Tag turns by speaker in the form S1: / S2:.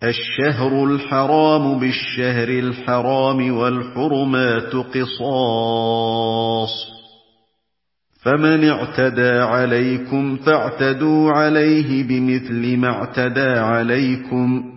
S1: الشهر الحرام بالشهر الحرام والحرمات قصاص، فمن اعتدى عليكم فاعتدوا عليه بمثل ما اعتدى عليكم،